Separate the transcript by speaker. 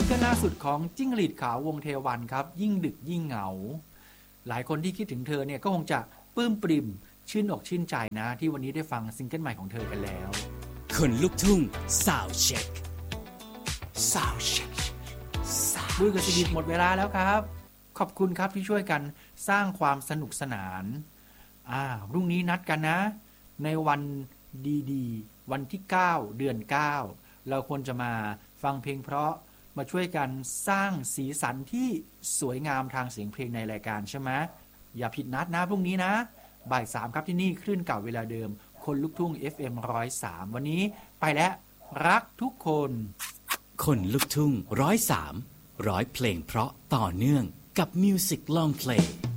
Speaker 1: งเกิลล่าสุดของจิ้งหรีดขาววงเทวันครับยิ่งดึกยิ่งเหงาหลายคนที่คิดถึงเธอเนี่ยก็คงจะปลื้มปริ่มชื่นอกชื่นใจนะที่วันนี้ได้ฟังซิงเกิลใหม่ของเธอกันแล้ว
Speaker 2: คนลุกทุ่งซาวด์เช็ค
Speaker 1: บุ้ยกับสิริหมดเวลาแล้วครับขอบคุณครับที่ช่วยกันสร้างความสนุกสนานพรุ่งนี้นัดกันนะในวันดีๆวันที่9เดือน9เราควรจะมาฟังเพลงเพราะมาช่วยกันสร้างสีสันที่สวยงามทางเสียงเพลงในรายการใช่ไหมอย่าผิดนัดนะพรุ่งนี้นะบ่าย 3ครับที่นี่คลื่นเก่าเวลาเดิมคนลุกทุ่ง FM 103วันนี้ไปแล้วรักทุกคน
Speaker 2: คนลุกทุ่ง103 100เพลงเพราะต่อเนื่องกับ Music Long Play